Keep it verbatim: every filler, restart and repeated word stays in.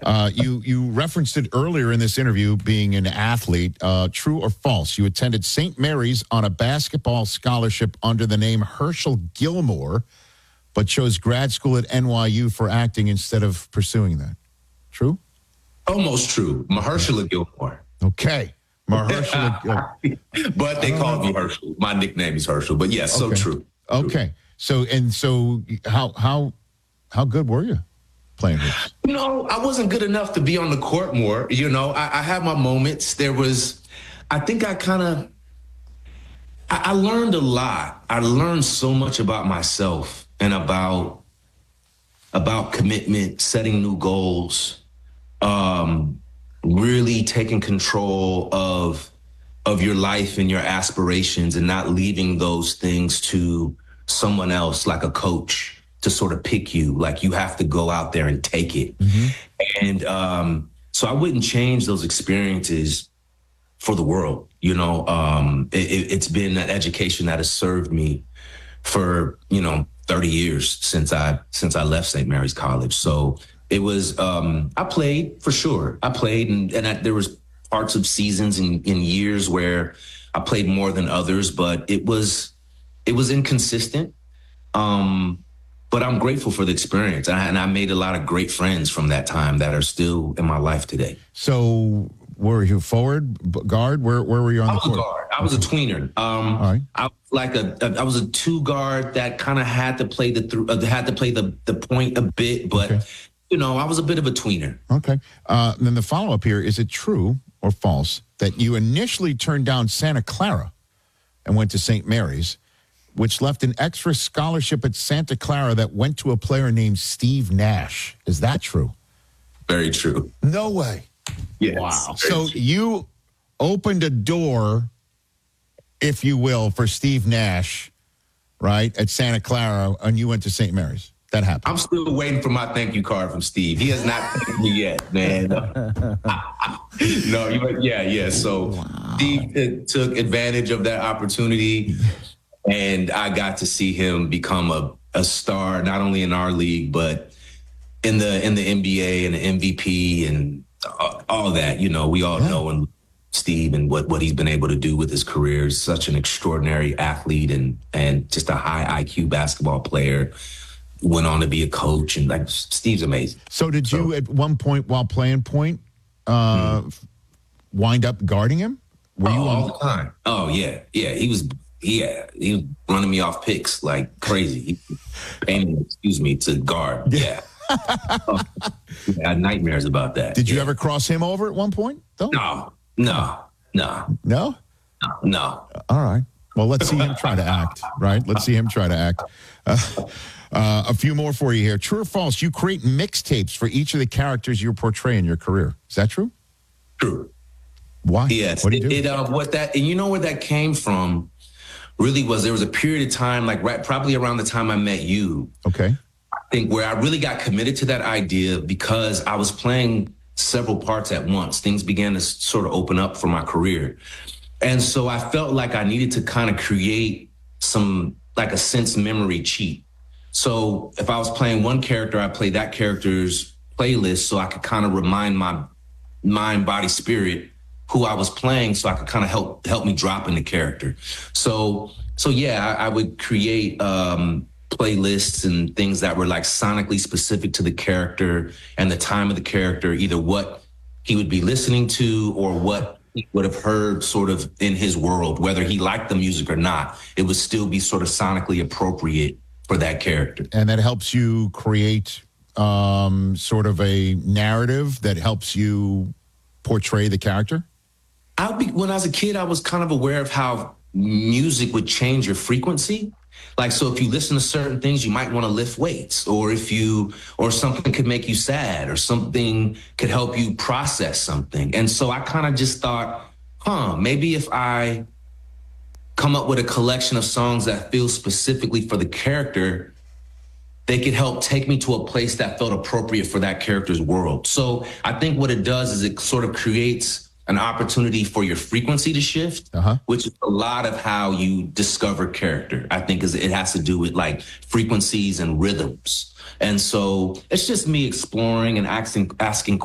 Uh, you you referenced it earlier in this interview, being an athlete. Uh, true or false? You attended Saint Mary's on a basketball scholarship under the name Herschel Gilmore, but chose grad school at N Y U for acting instead of pursuing that. True? Almost true. Mahershala Gilmore. Okay. Mahershala Gilmore. But they call me Herschel. My nickname is Herschel. But yes, okay. so true. Okay. So, and so how, how, how good were you playing hoops? You know, I wasn't good enough to be on the court more. You know, I, I had my moments. There was, I think I kind of, I, I learned a lot. I learned so much about myself and about, about commitment, setting new goals, um, really taking control of, of your life and your aspirations and not leaving those things to someone else, like a coach, to sort of pick you. Like, you have to go out there and take it. Mm-hmm. And um, so I wouldn't change those experiences for the world. You know, um, it, it's been an education that has served me for, you know, thirty years since I since I left Saint Mary's College. So it was, um, I played for sure. I played and, and I, there was parts of seasons and in years where I played more than others, but it was, it was inconsistent. Um, but I'm grateful for the experience. And I, and I made a lot of great friends from that time that are still in my life today. So were you forward, guard? Where where were you on I the was court? a guard. I was a tweener. Um, All right. I was like a, a, I was a two guard that kind of had to play the th- uh, had to play the the point a bit, but okay. You know, I was a bit of a tweener. Okay. Uh, then the follow up here: is it true or false that you initially turned down Santa Clara and went to Saint Mary's, which left an extra scholarship at Santa Clara that went to a player named Steve Nash? Is that true? Very true. No way. Yes. Wow. So true. You opened a door, if you will, for Steve Nash, right, at Santa Clara, and you went to Saint Mary's. That happened. I'm still waiting for my thank you card from Steve. He has not thanked me yet, man. No, you, yeah, yeah. So wow. Steve uh, took advantage of that opportunity, and I got to see him become a, a star, not only in our league, but in the in the N B A and the M V P and all that. You know, we all yeah. know and Steve and what, what he's been able to do with his career. He's such an extraordinary athlete and and just a high I Q basketball player. Went on to be a coach, and like Steve's amazing. So did so, you at one point while playing point uh, hmm. wind up guarding him? Were oh, you all on- the time. Oh yeah, yeah. He was yeah he was running me off picks like crazy. He paying me, excuse me, to guard. Yeah. oh, I had nightmares about that. Did you yeah. ever cross him over at one point though? No, no, no, no, no, no. All right. Well, let's see him try to act. Right. Let's see him try to act. Uh, Uh, a few more for you here. True or false? You create mixtapes for each of the characters you portray in your career. Is that true? True. Why? Yes. What do you it, do? It, uh, what that, and you know where that came from really was there was a period of time, like right, probably around the time I met you. Okay. I think where I really got committed to that idea because I was playing several parts at once. Things began to sort of open up for my career. And so I felt like I needed to kind of create some, like a sense memory cheat. So if I was playing one character, I played that character's playlist so I could kind of remind my mind, body, spirit who I was playing, so I could kind of help help me drop in the character. So so yeah, I, I would create um, playlists and things that were like sonically specific to the character and the time of the character, either what he would be listening to or what he would have heard sort of in his world, whether he liked the music or not. It would still be sort of sonically appropriate for that character. And that helps you create um, sort of a narrative that helps you portray the character? I'll be, when I was a kid, I was kind of aware of how music would change your frequency. Like, so if you listen to certain things, you might want to lift weights, or if you, or something could make you sad, or something could help you process something. And so I kind of just thought, huh, maybe if I come up with a collection of songs that feel specifically for the character, they could help take me to a place that felt appropriate for that character's world. So I think what it does is it sort of creates an opportunity for your frequency to shift, uh-huh. which is a lot of how you discover character. I think is it has to do with like frequencies and rhythms. And so it's just me exploring and asking, asking